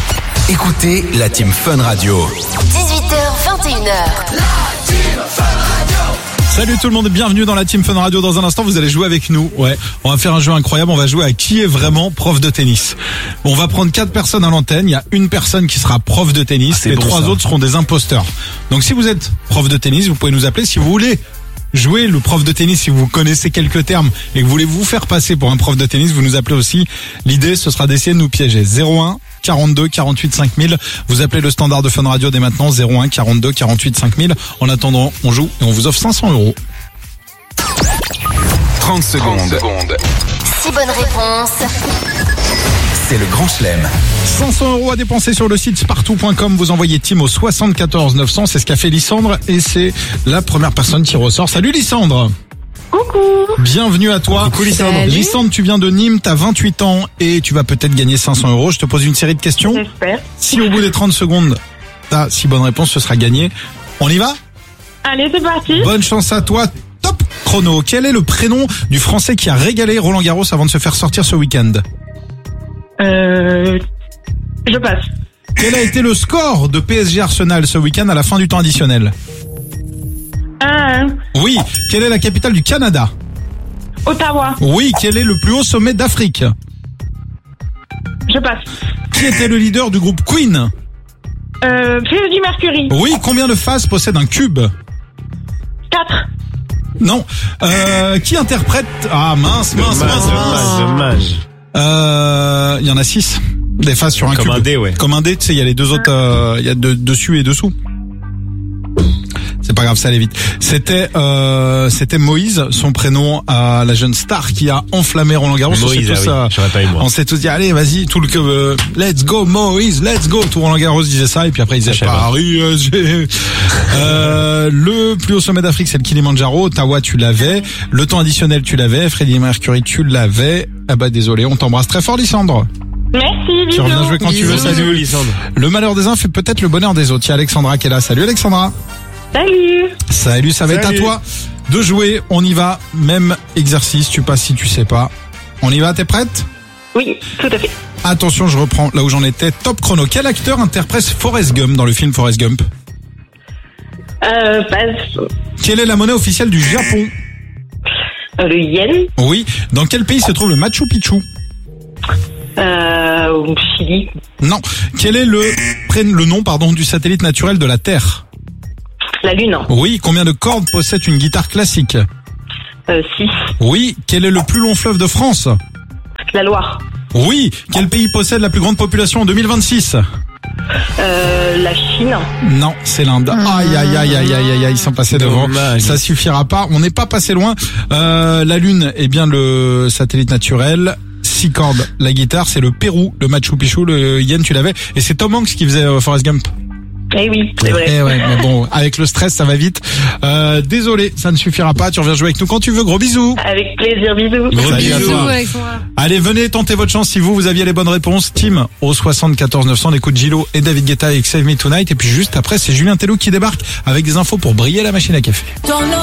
Écoutez la Team Fun Radio. 18h, 21h. Salut tout le monde et bienvenue dans la Team Fun Radio. Dans un instant, vous allez jouer avec nous. Ouais, on va faire un jeu incroyable. On va jouer à qui est vraiment prof de tennis. On va prendre 4 personnes à l'antenne. Il y a une personne qui sera prof de tennis. Les 3 autres seront des imposteurs. Donc si vous êtes prof de tennis, vous pouvez nous appeler si vous voulez jouer le prof de tennis. Si vous connaissez quelques termes et que vous voulez vous faire passer pour un prof de tennis, vous nous appelez aussi. L'idée, ce sera d'essayer de nous piéger. 01 42 48 5000. Vous appelez le standard de Fun Radio dès maintenant. 01 42 48 5000. En attendant, on joue et on vous offre 500 €. 30 secondes. 6 bonnes réponses. C'est le Grand Chelem. 500 € à dépenser sur le site spartou.com. Vous envoyez Tim au 74 900. C'est ce qu'a fait Lysandre et c'est la première personne qui ressort. Salut Lysandre. Coucou. Bienvenue à toi. Coucou Lysandre. Salut. Lysandre, tu viens de Nîmes, t'as 28 ans et tu vas peut-être gagner 500 €. Je te pose une série de questions. J'espère. Si au bout des 30 secondes, t'as 6 bonnes réponses, ce sera gagné. On y va? Allez, c'est parti. Bonne chance à toi. Top chrono. Quel est le prénom du Français qui a régalé Roland Garros avant de se faire sortir ce week-end? Je passe. Quel a été le score de PSG Arsenal ce week-end à la fin du temps additionnel? Oui. Quelle est la capitale du Canada? Ottawa. Oui. Quel est le plus haut sommet d'Afrique? Je passe. Qui était le leader du groupe Queen? Freddie Mercury. Oui. Combien de faces possède un cube? 4. Non. Qui interprète... Ah mince. Dommage. Il y en a 6. Des faces sur un Comme cube. un dé, ouais. Comme un dé, tu sais, il y a les deux autres, il y a dessus et dessous. C'est pas grave, ça allait vite. C'était Moïse, son prénom à la jeune star qui a enflammé Roland Garros. Moïse, j'aurais pas eu moi. On s'est tous dit, allez, vas-y, let's go Moïse, let's go. Tout Roland Garros disait ça et puis après il disait Paris. Le plus haut sommet d'Afrique, c'est le Kilimandjaro. Ottawa, tu l'avais. Le temps additionnel, tu l'avais. Freddie Mercury, tu l'avais. Ah bah désolé, on t'embrasse très fort, Lysandre. Merci, bisous. Tu reviens jouer quand tu veux. Salut Salut. Lysandre. Le malheur des uns fait peut-être le bonheur des autres. Il y a Alexandra qui est là. Salut Alexandra. Salut. Salut, ça va être à Salut. toi de jouer. On y va. Même exercice. Tu passes si tu sais pas. On y va. T'es prête? Oui, tout à fait. Attention, je reprends là où j'en étais. Top chrono. Quel acteur interprète Forrest Gump dans le film Forrest Gump? Passe. Quelle est la monnaie officielle du Japon? Le yen. Oui. Dans quel pays se trouve le Machu Picchu? Au Chili. Non. Quel est le nom du satellite naturel de la Terre? La lune. Oui. Combien de cordes possède une guitare classique? 6. Oui. Quel est le plus long fleuve de France? La Loire. Oui. Quel pays possède la plus grande population en 2026? La Chine. Non, c'est l'Inde. Aïe, ils sont passés devant. Dommage. Ça suffira pas. On n'est pas passé loin. La Lune est bien le satellite naturel. 6 cordes, la guitare, c'est le Pérou, le Machu Picchu, le yen, tu l'avais. Et c'est Tom Hanks qui faisait Forrest Gump. Eh oui, c'est vrai. Eh ouais, mais bon, avec le stress, ça va vite. Désolé, ça ne suffira pas. Tu reviens jouer avec nous quand tu veux. Gros bisous. Avec plaisir, bisous. Gros Salut à bisous. toi. Allez, venez tenter votre chance si vous aviez les bonnes réponses. Tim, au 74 900, on écoute Gillo et David Guetta avec Save Me Tonight. Et puis juste après, c'est Julien Tellou qui débarque avec des infos pour briller la machine à café.